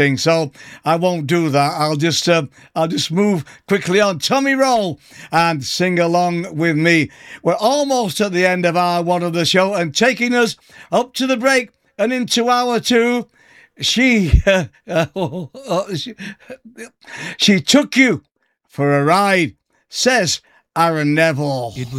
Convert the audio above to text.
So I won't do that. I'll just move quickly on. Tommy Roll and sing along with me. We're almost at the end of hour one of the show, and taking us up to the break and into hour two, she took you for a ride, says Aaron Neville.